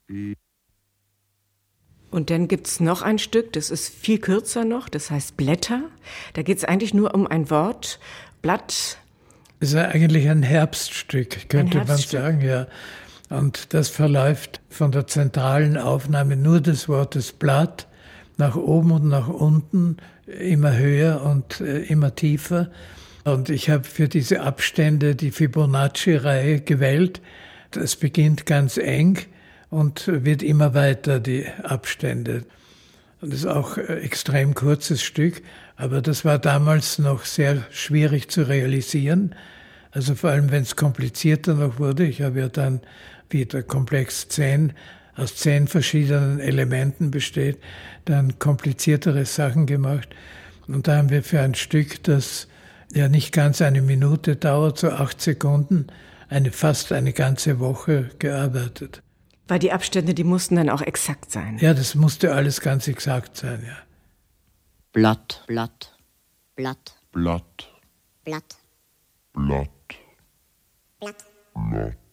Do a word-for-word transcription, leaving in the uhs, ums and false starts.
Und dann gibt es noch ein Stück, das ist viel kürzer noch, das heißt Blätter. Da geht es eigentlich nur um ein Wort, Blatt. Das ist ja eigentlich ein Herbststück, könnte ein Herbststück. man sagen, ja. Und das verläuft von der zentralen Aufnahme nur des Wortes Blatt nach oben und nach unten, immer höher und äh, immer tiefer. Und ich habe für diese Abstände die Fibonacci-Reihe gewählt. Das beginnt ganz eng und wird immer weiter, die Abstände. Und das ist auch ein extrem kurzes Stück, aber das war damals noch sehr schwierig zu realisieren. Also vor allem, wenn es komplizierter noch wurde. Ich habe ja dann, wie der Komplex zehn aus zehn verschiedenen Elementen besteht, dann kompliziertere Sachen gemacht. Und da haben wir für ein Stück, das ja nicht ganz eine Minute dauert, so acht Sekunden, eine, fast eine ganze Woche gearbeitet. Weil die Abstände, die mussten dann auch exakt sein. Ja, das musste alles ganz exakt sein, ja. Blatt, Blatt, Blatt, Blatt, Blatt, Blatt, Blatt, Blatt.